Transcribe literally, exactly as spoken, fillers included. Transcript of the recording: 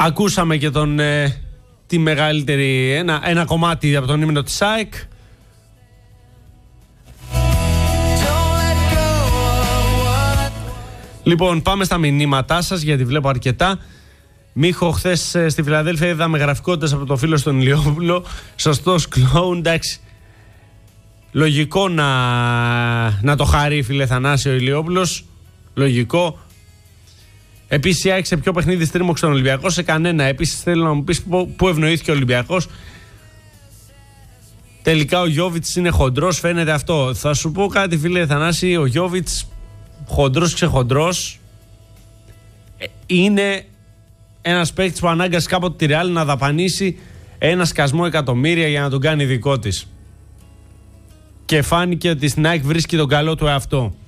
Ακούσαμε και τον, ε, τη μεγαλύτερη, ένα, ένα κομμάτι από τον ύμνο της ΑΕΚ. Λοιπόν, πάμε στα μηνύματά σας, γιατί βλέπω αρκετά. Μίχο, χθες στη Φιλαδέλφια είδαμε γραφικότητες από το φίλο στον Ηλιόπουλο. Σωστός κλόουν, εντάξει. Λογικό να, να το χαρεί, φίλε Θανάση, ο Ηλιόπουλος. Λογικό. Επίσης, η ΑΕΚ σε ποιο παιχνίδι στρίμωξε τον Ολυμπιακό? Σε κανένα. Επίσης, θέλω να μου πεις πού ευνοήθηκε ο Ολυμπιακός. Τελικά ο Γιόβιτς είναι χοντρός, φαίνεται αυτό. Θα σου πω κάτι, φίλε Θανάση, ο Γιόβιτς χοντρός ξεχοντρός είναι ένας παίκτης που ανάγκασε κάποτε τη Ρεάλ να δαπανίσει ένα σκασμό εκατομμύρια για να τον κάνει δικό της. Και φάνηκε ότι στην ΑΕΚ βρίσκει τον καλό του εαυτό.